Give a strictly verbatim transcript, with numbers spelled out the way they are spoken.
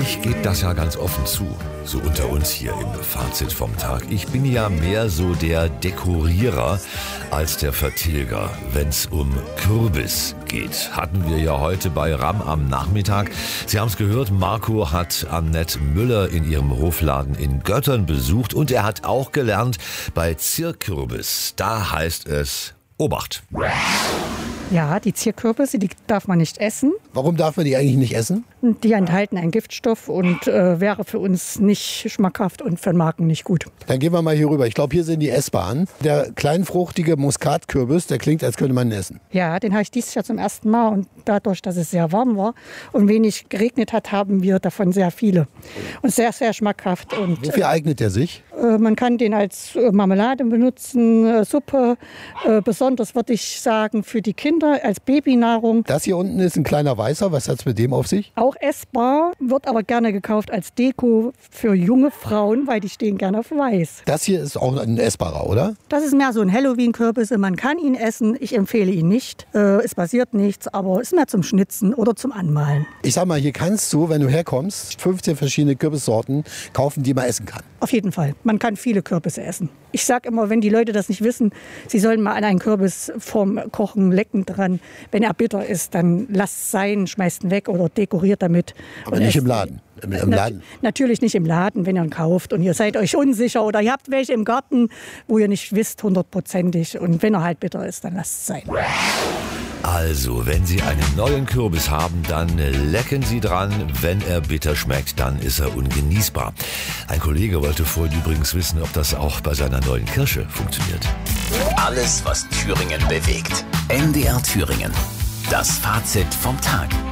Ich gebe das ja ganz offen zu, so unter uns hier im Fazit vom Tag. Ich bin ja mehr so der Dekorierer als der Vertilger, wenn's um Kürbis geht. Hatten wir ja heute bei Ram am Nachmittag. Sie haben es gehört, Marco hat Annette Müller in ihrem Hofladen in Göttern besucht und er hat auch gelernt, bei Zierkürbis, da heißt es Obacht. Ja, die Zierkürbisse, die darf man nicht essen. Warum darf man die eigentlich nicht essen? Die enthalten einen Giftstoff und äh, wäre für uns nicht schmackhaft und für den Magen nicht gut. Dann gehen wir mal hier rüber. Ich glaube, hier sind die essbaren. Der kleinfruchtige Muskatkürbis, der klingt, als könnte man ihn essen. Ja, den habe ich dieses Jahr zum ersten Mal. Und dadurch, dass es sehr warm war und wenig geregnet hat, haben wir davon sehr viele. Und sehr, sehr schmackhaft. Und, Wofür eignet der sich? Äh, man kann den als äh, Marmelade benutzen, äh, Suppe. Äh, besonders würde ich sagen für die Kinder als Babynahrung. Das hier unten ist ein kleiner Weißer. Was hat es mit dem auf sich? Auch essbar, wird aber gerne gekauft als Deko für junge Frauen, weil die stehen gerne auf Weiß. Das hier ist auch ein essbarer, oder? Das ist mehr so ein Halloween-Kürbis. Man kann ihn essen. Ich empfehle ihn nicht. Äh, es passiert nichts, aber ist mehr zum Schnitzen oder zum Anmalen. Ich sag mal, hier kannst du, wenn du herkommst, fünfzehn verschiedene Kürbissorten kaufen, die man essen kann. Auf jeden Fall. Man kann viele Kürbisse essen. Ich sage immer, wenn die Leute das nicht wissen, sie sollen mal an einen Kürbis vorm Kochen lecken dran. Wenn er bitter ist, dann lasst es sein, schmeißt ihn weg oder dekoriert damit. Aber nicht im Laden. Im, im Laden. Nat- natürlich nicht im Laden, wenn ihr ihn kauft und ihr seid euch unsicher oder ihr habt welche im Garten, wo ihr nicht wisst hundertprozentig. Und wenn er halt bitter ist, dann lasst es sein. Also, wenn Sie einen neuen Kürbis haben, dann lecken Sie dran. Wenn er bitter schmeckt, dann ist er ungenießbar. Ein Kollege wollte vorhin übrigens wissen, ob das auch bei seiner neuen Kirsche funktioniert. Alles, was Thüringen bewegt. N D R Thüringen. Das Fazit vom Tag.